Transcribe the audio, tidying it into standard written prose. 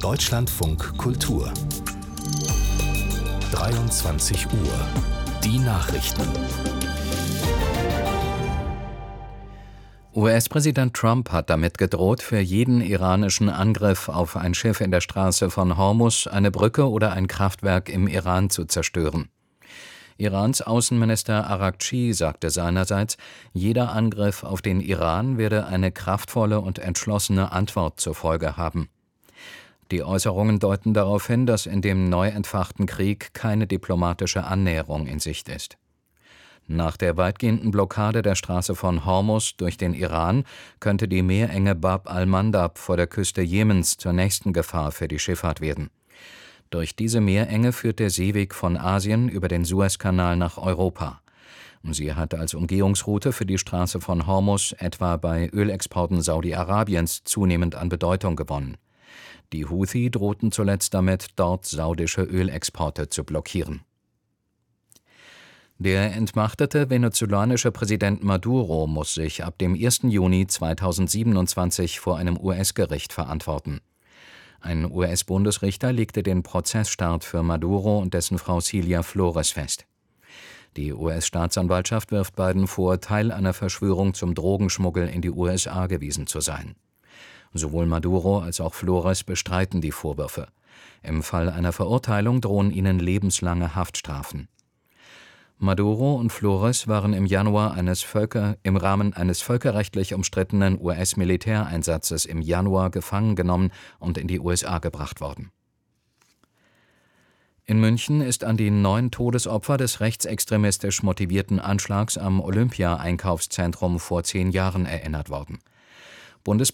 Deutschlandfunk Kultur 23 Uhr. Die Nachrichten. US-Präsident Trump hat damit gedroht, für jeden iranischen Angriff auf ein Schiff in der Straße von Hormuz eine Brücke oder ein Kraftwerk im Iran zu zerstören. Irans Außenminister Araghchi sagte seinerseits, jeder Angriff auf den Iran werde eine kraftvolle und entschlossene Antwort zur Folge haben. Die Äußerungen deuten darauf hin, dass in dem neu entfachten Krieg keine diplomatische Annäherung in Sicht ist. Nach der weitgehenden Blockade der Straße von Hormuz durch den Iran könnte die Meerenge Bab al-Mandab vor der Küste Jemens zur nächsten Gefahr für die Schifffahrt werden. Durch diese Meerenge führt der Seeweg von Asien über den Suezkanal nach Europa. Sie hat als Umgehungsroute für die Straße von Hormuz etwa bei Ölexporten Saudi-Arabiens zunehmend an Bedeutung gewonnen. Die Houthi drohten zuletzt damit, dort saudische Ölexporte zu blockieren. Der entmachtete venezolanische Präsident Maduro muss sich ab dem 1. Juni 2027 vor einem US-Gericht verantworten. Ein US-Bundesrichter legte den Prozessstart für Maduro und dessen Frau Cilia Flores fest. Die US-Staatsanwaltschaft wirft beiden vor, Teil einer Verschwörung zum Drogenschmuggel in die USA gewesen zu sein. Sowohl Maduro als auch Flores bestreiten die Vorwürfe. Im Fall einer Verurteilung drohen ihnen lebenslange Haftstrafen. Maduro und Flores waren im Januar im Rahmen eines völkerrechtlich umstrittenen US-Militäreinsatzes im Januar gefangen genommen und in die USA gebracht worden. In München ist an die 9 Todesopfer des rechtsextremistisch motivierten Anschlags am Olympia-Einkaufszentrum vor 10 Jahren erinnert worden.